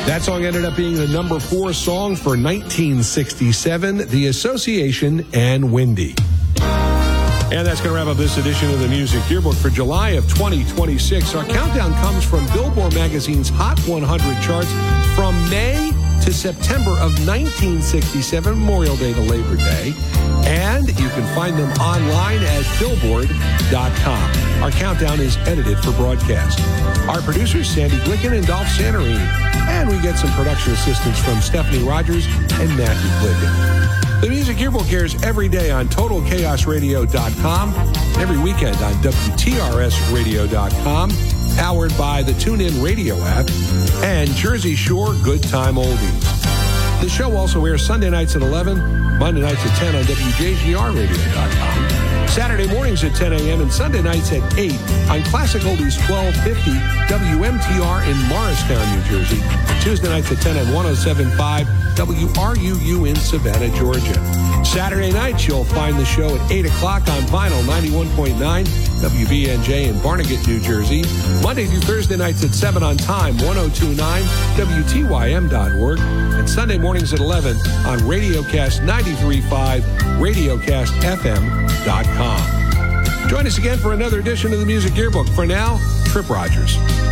That song ended up being the number 4 song for 1967, The Association and Windy. And that's going to wrap up this edition of the Music Yearbook for July of 2026. Our countdown comes from Billboard Magazine's Hot 100 charts from May to September of 1967, Memorial Day to Labor Day. And you can find them online at Billboard.com. Our countdown is edited for broadcast. Our producers, Sandy Glicken and Dolph Santorini. And we get some production assistance from Stephanie Rogers and Matthew Glicken. The Music Yearbook airs every day on TotalChaosRadio.com, every weekend on WTRSRadio.com, powered by the TuneIn Radio app, and Jersey Shore Good Time Oldies. The show also airs Sunday nights at 11, Monday nights at 10 on WJGRradio.com, Saturday mornings at 10 a.m. and Sunday nights at 8 on Classic Oldies 1250 WMTR in Morristown, New Jersey, Tuesday nights at 10 on 107.5 WRUU in Savannah, Georgia. Saturday nights, you'll find the show at 8 o'clock on Vinyl 91.9 WBNJ in Barnegat, New Jersey. Monday through Thursday nights at 7 on Time 102.9 WTYM.org. And Sunday mornings at 11 on Radiocast 93.5 RadiocastFM.com. Join us again for another edition of the Music Yearbook. For now, Trip Rogers.